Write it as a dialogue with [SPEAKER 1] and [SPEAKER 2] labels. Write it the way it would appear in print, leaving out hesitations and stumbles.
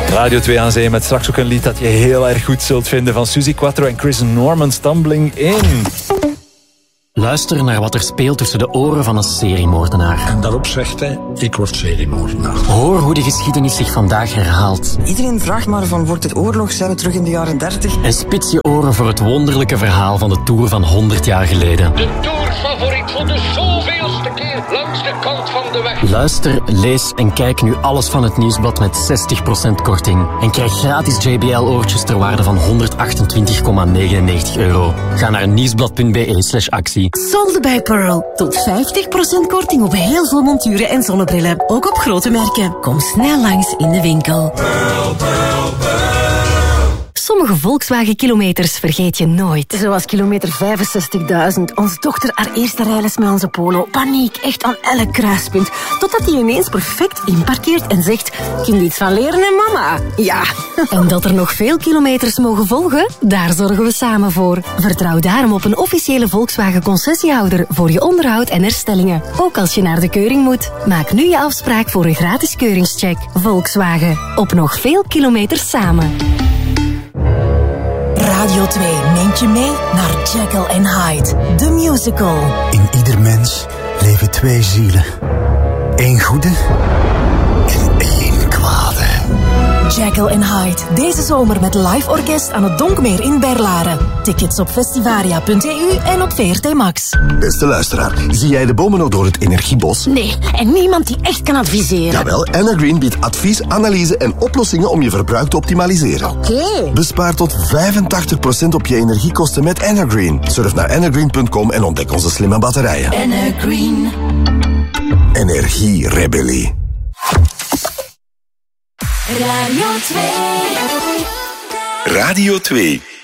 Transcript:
[SPEAKER 1] Radio 2 aan zee met straks ook een lied dat je heel erg goed zult vinden van Suzy Quattro en Chris Norman, Stumbling In.
[SPEAKER 2] Luister naar wat er speelt tussen de oren van een seriemoordenaar.
[SPEAKER 3] En daarop zegt hij, ik word seriemoordenaar.
[SPEAKER 2] Hoor hoe de geschiedenis zich vandaag herhaalt.
[SPEAKER 4] Iedereen vraagt maar van, wordt het oorlog? Zijn we terug in de jaren 30?
[SPEAKER 2] En spits je oren voor het wonderlijke verhaal van de Tour van 100 jaar geleden.
[SPEAKER 5] De Tourfavoriet voor de zoveelste keer langs de kant van de weg.
[SPEAKER 2] Luister, lees en kijk nu alles van het Nieuwsblad met 60% korting. En krijg gratis JBL-oortjes ter waarde van €128,99. Ga naar nieuwsblad.be/actie.
[SPEAKER 6] Solde bij Pearl. Tot 50% korting op heel veel monturen en zonnebrillen. Ook op grote merken. Kom snel langs in de winkel.
[SPEAKER 7] Pearl, Pearl, Pearl.
[SPEAKER 6] Sommige Volkswagen-kilometers vergeet je nooit. Zoals kilometer 65.000. Onze dochter haar eerste rijles met onze Polo. Paniek, echt aan elk kruispunt. Totdat hij ineens perfect inparkeert en zegt... Kind iets van leren en mama. Ja. En dat er nog veel kilometers mogen volgen? Daar zorgen we samen voor. Vertrouw daarom op een officiële Volkswagen-concessiehouder voor je onderhoud en herstellingen. Ook als je naar de keuring moet. Maak nu je afspraak voor een gratis keuringscheck. Volkswagen. Op nog veel kilometers samen.
[SPEAKER 8] Radio 2 neemt je mee naar Jekyll and Hyde, the musical.
[SPEAKER 9] In ieder mens leven twee zielen. Eén goede en één kwade.
[SPEAKER 8] Jekyll and Hyde, deze zomer met live orkest aan het Donkmeer in Berlaren. Tickets op festivaria.eu en op VRT Max.
[SPEAKER 10] Beste luisteraar, zie jij de bomen nog door het energiebos?
[SPEAKER 6] Nee, en niemand die echt kan adviseren.
[SPEAKER 10] Jawel, Anna Green biedt advies, analyse en oplossingen om je verbruik te optimaliseren.
[SPEAKER 6] Oké.
[SPEAKER 10] Bespaar tot 85% op je energiekosten met Anna Green. Surf naar annagreen.com en ontdek onze slimme batterijen.
[SPEAKER 6] Anna Green.
[SPEAKER 10] Energierebellie.
[SPEAKER 8] Radio 2.
[SPEAKER 10] Radio 2.